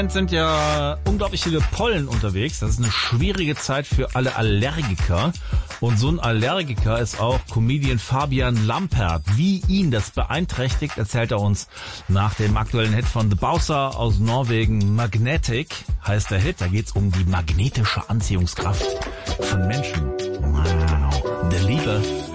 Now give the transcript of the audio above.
Sind ja unglaublich viele Pollen unterwegs. Das ist eine schwierige Zeit für alle Allergiker. Und so ein Allergiker ist auch Comedian Fabian Lampert. Wie ihn das beeinträchtigt, erzählt er uns nach dem aktuellen Hit von The Bowser aus Norwegen. Magnetic heißt der Hit. Da geht's um die magnetische Anziehungskraft von Menschen. Wow. Der Liebe.